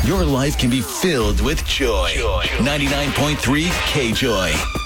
your life can be filled with joy. 99.3 K-Joy.